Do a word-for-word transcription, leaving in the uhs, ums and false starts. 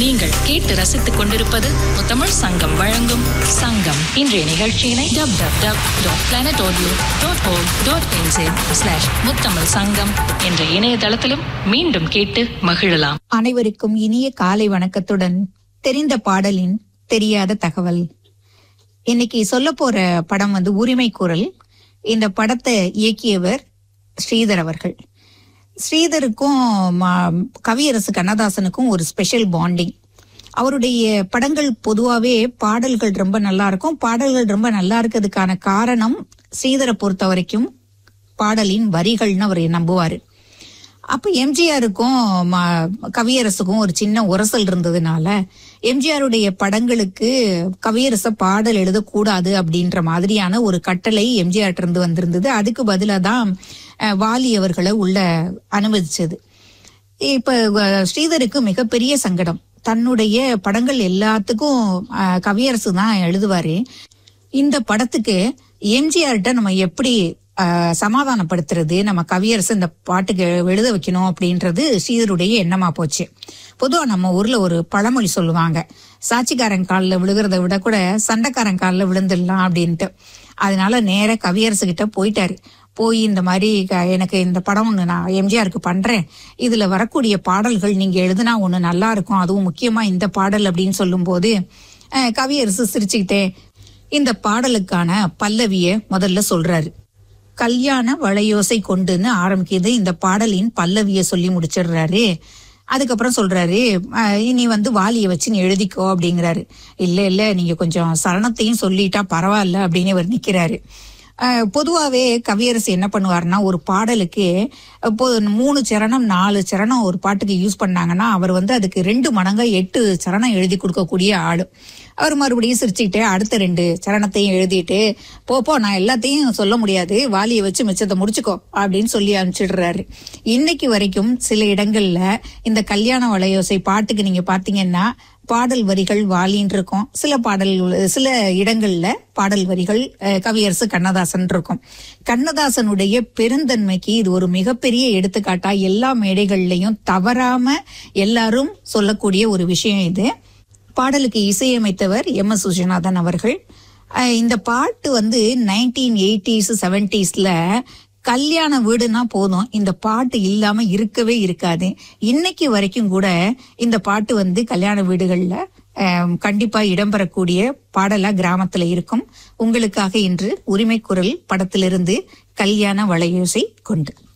நீங்கள் கேட்டு ரசித்துக் கொண்டிருப்பது முத்தமிழ் சங்கம் வழங்கும் சங்கம். இன்றைய நிகழ்ச்சியினை dub dub dub dot planet audio dot work dot NJ slash முத்தமிழ் சங்கம் என்ற இணையதளத்திலும் மீண்டும் கேட்டு மகிழலாம். அனைவருக்கும் இனிய காலை வணக்கத்துடன் தெரிந்த பாடலின் தெரியாத தகவல். இன்னைக்கு சொல்ல போற படம் வந்து உரிமை குரல். இந்த படத்தை இயக்கியவர் ஸ்ரீதர் அவர்கள். ஸ்ரீதருக்கும் கவியரசு கண்ணதாசனுக்கும் ஒரு ஸ்பெஷல் பாண்டிங். அவருடைய படங்கள் பொதுவாகவே பாடல்கள் ரொம்ப நல்லா இருக்கும். பாடல்கள் ரொம்ப நல்லா இருக்கிறதுக்கான காரணம் ஸ்ரீதரை பொறுத்த வரைக்கும் பாடலின் வரிகள்னு அவர் நம்புவாரு. அப்ப எம்ஜிஆருக்கும் கவியரசுக்கும் ஒரு சின்ன உரசல் இருந்ததுனால எம்ஜிஆருடைய படங்களுக்கு கவியரச பாடல் எழுதக்கூடாது அப்படின்ற மாதிரியான ஒரு கட்டளை எம்ஜிஆர் இருந்து வந்திருந்தது. அதுக்கு பதிலாக தான் வாலி அவர்களை உள்ள அனுமதிச்சது. இப்ப ஸ்ரீதருக்கு மிகப்பெரிய சங்கடம். தன்னுடைய படங்கள் எல்லாத்துக்கும் கவியரசு தான் எழுதுவாரு. இந்த படத்துக்கு எம்ஜிஆர்கிட்ட நம்ம எப்படி சமாதானப்படுத்துறது, நம்ம கவியரசு இந்த பாட்டுக்கு எழுத வைக்கணும் அப்படின்றது ஸ்ரீதருடைய எண்ணமா போச்சு. பொதுவா நம்ம ஊர்ல ஒரு பழமொழி சொல்லுவாங்க, சாட்சிக்காரன் காலில் விழுகிறத விட கூட சண்டைக்காரன் காலில் விழுந்துடலாம் அப்படின்ட்டு. அதனால நேர கவியரசு கிட்ட போயிட்டாரு. போய் இந்த மாதிரி எனக்கு இந்த படம் ஒன்று நான் எம்ஜிஆருக்கு பண்றேன், இதுல வரக்கூடிய பாடல்கள் நீங்க எழுதுனா ஒண்ணு நல்லா இருக்கும், அதுவும் முக்கியமா இந்த பாடல் அப்படின்னு சொல்லும் போது கவியரசு சிரிச்சுக்கிட்டே இந்த பாடலுக்கான பல்லவிய முதல்ல சொல்றாரு. கல்யாண வளையோசை கொண்டுன்னு ஆரம்பிக்குது இந்த பாடலின் பல்லவிய சொல்லி முடிச்சிடுறாரு. அதுக்கப்புறம் சொல்றாரு, இனி வந்து வாலியை வச்சு நீ எழுதிக்கோ அப்படிங்கிறாரு. இல்ல இல்ல நீங்க கொஞ்சம் சரணத்தையும் சொல்லிட்டா பரவாயில்ல அப்படின்னு இவர் நிக்கிறாரு. பொதுவாகவே கவியரசு என்ன பண்ணுவாருன்னா, ஒரு பாடலுக்கு இப்போ மூணு சரணம் நாலு சரணம் ஒரு பாட்டுக்கு யூஸ் பண்ணாங்கன்னா அவர் வந்து அதுக்கு ரெண்டு மடங்கா எட்டு சரணம் எழுதி கொடுக்கக்கூடிய ஆளு. அவர் மறுபடியும் சிரிச்சுக்கிட்டே அடுத்த ரெண்டு சரணத்தையும் எழுதிட்டு போப்போ நான் எல்லாத்தையும் சொல்ல முடியாது, வாலியை வச்சு மிச்சத்தை முடிச்சுக்கோ அப்படின்னு சொல்லி அனுப்பிச்சிடுறாரு. இன்னைக்கு வரைக்கும் சில இடங்கள்ல இந்த கல்யாண வளையோசை பாட்டுக்கு நீங்க பாத்தீங்கன்னா பாடல் வரிகள் வாலின்னு இருக்கும், சில பாடல் சில இடங்கள்ல பாடல் வரிகள் கவியரசு கண்ணதாசன் இருக்கும். கண்ணதாசனுடைய பெருந்தன்மைக்கு இது ஒரு மிகப்பெரிய எடுத்துக்காட்டா எல்லா மேடைகள்லயும் தவறாம எல்லாரும் சொல்லக்கூடிய ஒரு விஷயம் இது. பாடலுக்கு இசையமைத்தவர் எம் எஸ் சுஜநாதன் அவர்கள். இந்த பாட்டு வந்து நைன்டீன் எயிட்டிஸ் செவன்டிஸ்ல கல்யாண வீடுனா போதும், இந்த பாட்டு இல்லாம இருக்கவே இருக்காது. இன்னைக்கு வரைக்கும் கூட இந்த பாட்டு வந்து கல்யாண வீடுகள்ல கண்டிப்பா இடம்பெறக்கூடிய பாடலா கிராமத்துல இருக்கும். உங்களுக்காக இன்று உரிமை குரல் படத்திலிருந்து கல்யாண வளையோசை கொண்டு.